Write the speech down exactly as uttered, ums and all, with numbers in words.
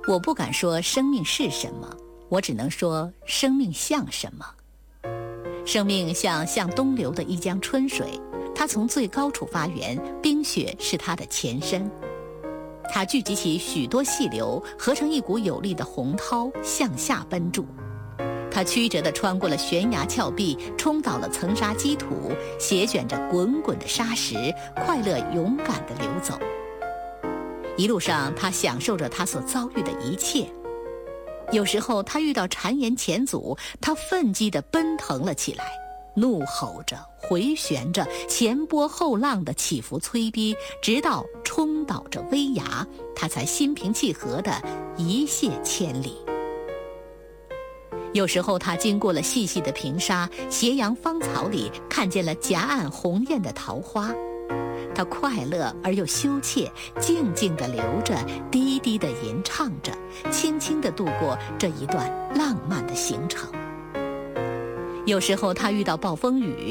我不敢说生命是什么，我只能说生命像什么。生命像向东流的一江春水，它从最高处发源，冰雪是它的前身。它聚集起许多细流，合成一股有力的洪涛向下奔注。它曲折地穿过了悬崖峭壁，冲倒了层沙积土，斜卷着滚滚的沙石，快乐勇敢地流走。一路上，他享受着他所遭遇的一切。有时候他遇到谗言险阻，他奋激地奔腾了起来，怒吼着，回旋着，前波后浪地起伏催逼，直到冲倒着危崖，他才心平气和地一泻千里。有时候他经过了细细的平沙，斜阳芳草里看见了夹岸红艳的桃花，他快乐而又羞怯，静静地流着，低低地吟唱着，轻轻地度过这一段浪漫的行程。有时候他遇到暴风雨，